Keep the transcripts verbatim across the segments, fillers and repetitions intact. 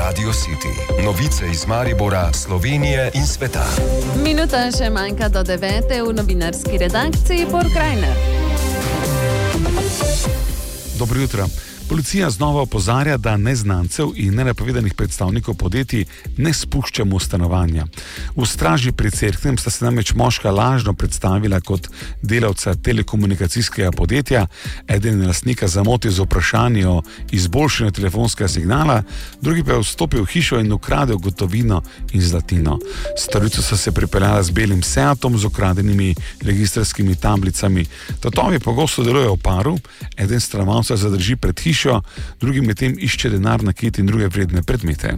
Radio City. Novice iz Maribora, Slovenije in sveta. Minuta še manjka do devete v novinarski redakciji Bor Krajner. Dobro jutro. Policija znova opozarja, da neznancev in nenapovedanih predstavnikov podjetij ne spuščamo v stanovanja. V straži pri Cerknem sta se namreč moška lažno predstavila kot delavca telekomunikacijskega podjetja, eden je lastnika zamotil z vprašanjem o izboljšanju telefonskega signala, drugi pa je vstopil v hišo in ukradel gotovino in zlatino. Storilca so se pripeljala z belim Seatom z ukradenimi registrskimi tablicami. Tatovi pogosto delujejo v paru, eden stanovalca zadrži pred hišo, drugi medtem išče denar, nakit in druge vredne predmete.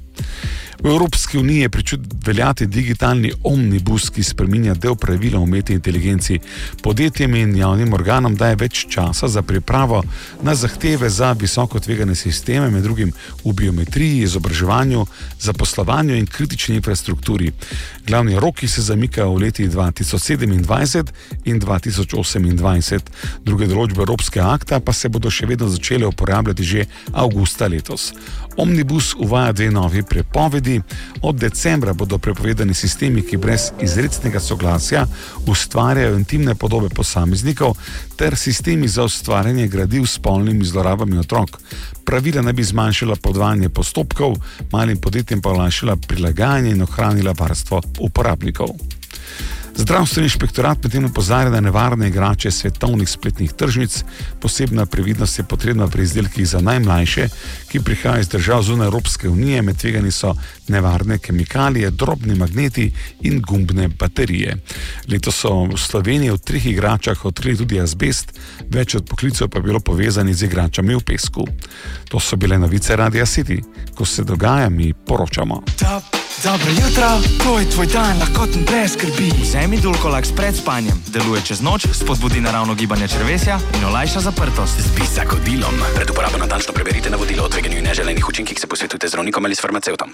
V Evropski uniji je pričut veljati digitalni omnibus, ki spreminja del pravila o umetni inteligenci. Podjetjem in javnim organom daje več časa za pripravo na zahteve za visoko tvegane sisteme, med drugim v biometriji, izobraževanju, zaposlovanju in kritični infrastrukturi. Glavni roki se zamikajo v letih dva tisoč sedemindvajset in dva tisoč osemindvajset. Druge določbe Evropskega akta pa se bodo še vedno začele uporabljati že avgusta letos. Omnibus uvaja dve novi prepovedi. Od decembra bodo prepovedani sistemi, ki brez izrecnega soglasja ustvarjajo intimne podobe posameznikov, ter sistemi za ustvarjanje gradiv s spolnimi zlorabami otrok. Pravila naj bi zmanjšala podvajanje postopkov, malim podjetjem pa olajšala prilagajanje in ohranila varstvo uporabnikov. Zdravstveni inšpektorat medtem opozarja na nevarne igrače svetovnih spletnih tržnic. Posebna previdnost je potrebna pri izdelkih za najmlajše, ki prihajajo iz držav zunaj Evropske unije. Med tvegani so nevarne kemikalije, drobni magneti in gumbne baterije. Letos so v Sloveniji v treh igračah odkrili tudi azbest, več od poklicev pa je bilo povezani z igračami v pesku. To so bile novice Radia City. Ko se dogaja, mi poročamo. Dobro jutro, to je tvoj dan, lahkoten brez skrbi. Vzemi Dulcolax pred spanjem. Deluje čez noč, spodbudi naravno gibanje črevesja in olajša zaprtost. Zbi s zagodilom. Pred uporabo natančno preberite navodilo o tveganju in neželenih učinkih, se posvetujte z zdravnikom ali s farmacevtom.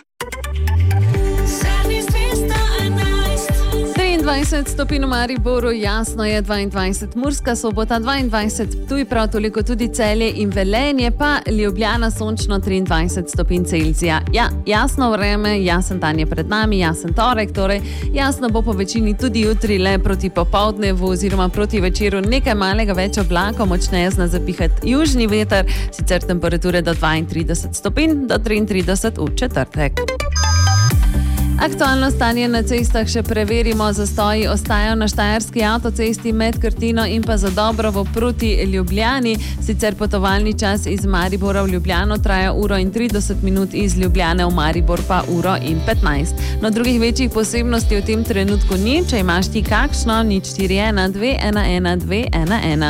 triindvajset stopinj v Mariboru, jasno je dvaindvajset, Murska Sobota dvaindvajset, Ptuj prav toliko tudi Celje in Velenje, pa Ljubljana sončno triindvajset stopinj Celzija. Ja, jasno vreme, jasen dan je pred nami, jasen torek, torej jasno bo po večini tudi jutri, le proti popoldnevu oziroma proti večeru nekaj malega več oblakov, močneje zna zapihati južni veter, sicer temperature do dvaintrideset stopinj, do triintrideset v četrtek. Aktualno stanje na cestah še preverimo. Zastoji ostajajo na štajerski avtocesti med Krtino in pa Zadobrovo proti Ljubljani. Sicer potovalni čas iz Maribora v Ljubljano traja uro in trideset minut, iz Ljubljane v Maribor pa uro in petnajst. No, drugih večjih posebnosti v tem trenutku ni. Če imaš ti kakšno, nič štiri ena dve ena ena dve ena ena.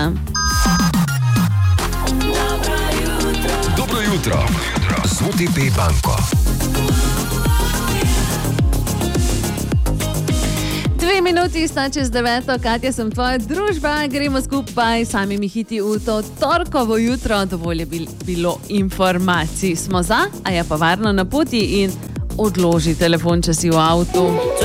Dobro jutro z O T P banko. Dve minuti sta čez deveto, Katja sem tvoja družba, gremo skupaj samimi hiti v to torkovo jutro, dovolj je bilo informacij. Smo za, a je pa varno na poti in odloži telefon, če si v avtu.